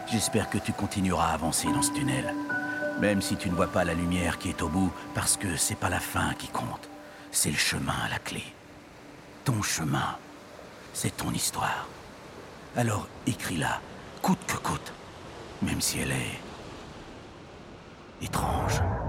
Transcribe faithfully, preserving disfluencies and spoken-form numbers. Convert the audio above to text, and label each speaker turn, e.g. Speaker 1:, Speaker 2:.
Speaker 1: J'espère que tu continueras à avancer dans ce tunnel. Même si tu ne vois pas la lumière qui est au bout, parce que c'est pas la fin qui compte. C'est le chemin à la clé. Ton chemin, c'est ton histoire. Alors écris-la, coûte que coûte. Même si elle est... étrange.